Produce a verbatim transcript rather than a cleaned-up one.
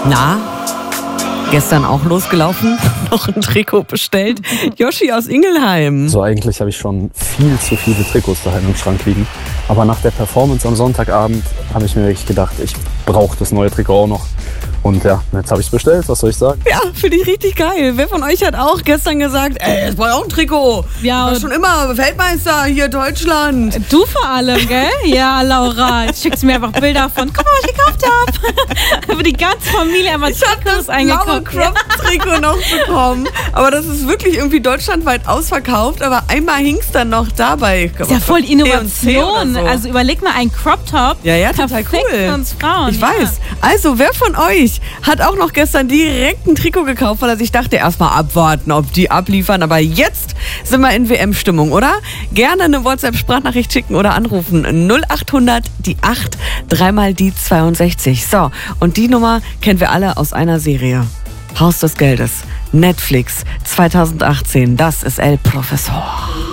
Na, gestern auch losgelaufen, noch ein Trikot bestellt. Yoshi aus Ingelheim. So, eigentlich habe ich schon viel zu viele Trikots daheim im Schrank liegen. Aber nach der Performance am Sonntagabend habe ich mir wirklich gedacht, ich brauche das neue Trikot auch noch. Und ja, jetzt habe ich es bestellt, was soll ich sagen? Ja, finde ich richtig geil. Wer von euch hat auch gestern gesagt, ey, ich brauche auch ein Trikot. Ja, ich war schon immer Weltmeister hier Deutschland. Du vor allem, gell? Ja, Laura, jetzt schickst du mir einfach Bilder von, guck mal, was ich gekauft habe. Aber die ganze Familie einfach Trikots eingekauft. Ich habe das blaue Crop-Trikot noch bekommen. Aber das ist wirklich irgendwie deutschlandweit ausverkauft. Aber einmal hing es dann noch dabei. Das ist ja voll Innovation. So. Also überleg mal, ein Crop-Top. Ja, ja, total perfekt cool. für uns Frauen. Ich ja. weiß. Also, wer von euch hat auch noch gestern direkt ein Trikot gekauft, weil er sich dachte, erstmal abwarten, ob die abliefern. Aber jetzt sind wir in W M-Stimmung, oder? Gerne eine WhatsApp-Sprachnachricht schicken oder anrufen. null acht hundert, die acht, dreimal die zweiundsechzig. So, und die Nummer kennen wir alle aus einer Serie. Haus des Geldes. Netflix zweitausendachtzehn. Das ist El Professor.